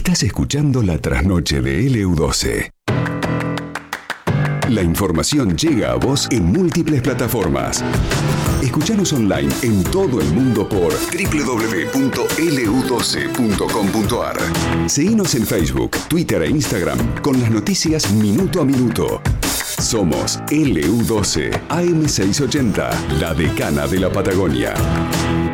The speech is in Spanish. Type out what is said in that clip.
Estás escuchando La Trasnoche de LU12. La información llega a vos en múltiples plataformas. Escuchanos online en todo el mundo por www.lu12.com.ar. Seguinos en Facebook, Twitter e Instagram con las noticias minuto a minuto. Somos LU12 AM680, la decana de la Patagonia.